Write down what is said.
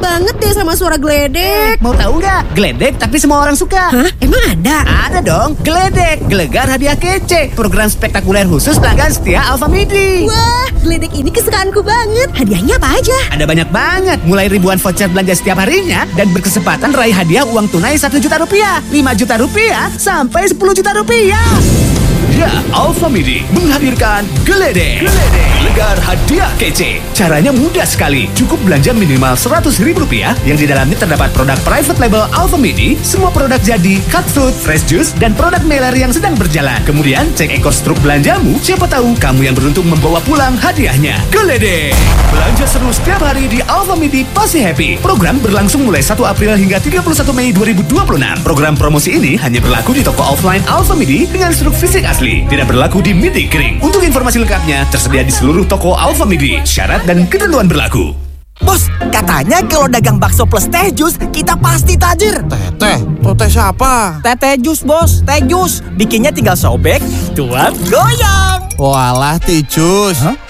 banget deh sama suara geledek. Mau tahu nggak? Geledek tapi semua orang suka. Hah? Emang ada? Ada dong, Geledek, Gelegar Hadiah Kece. Program spektakuler khusus pelanggan setia Alfa Midi. Wah, geledek ini kesukaanku banget. Hadiahnya apa aja? Ada banyak banget, mulai ribuan voucher belanja setiap harinya dan berkesempatan raih hadiah uang tunai 1 juta rupiah, 5 juta rupiah, sampai 10 juta rupiah. Ya, Alfa Midi menghadirkan Geledek. Gelegar Hadiah Kece. Caranya mudah sekali. Cukup belanja minimal Rp100.000 yang di dalamnya terdapat produk private label Alfa Midi, semua produk jadi, cut fruit, fresh juice, dan produk mailer yang sedang berjalan. Kemudian cek ekor struk belanjamu, siapa tahu kamu yang beruntung membawa pulang hadiahnya. Geledek. Belanja seru setiap hari di Alfa Midi pasti happy. Program berlangsung mulai 1 April hingga 31 Mei 2026. Program promosi ini hanya berlaku di toko offline Alfa Midi dengan struk fisik asli. Tidak berlaku di Midi Kering. Untuk informasi lengkapnya tersedia di seluruh toko Alfa Midi. Syarat dan ketentuan berlaku. Bos, katanya kalau dagang bakso plus teh jus, kita pasti tajir. Teh siapa? Teh jus, bos. Teh jus. Bikinnya tinggal sobek, tuang, goyang. Walah, Ticus.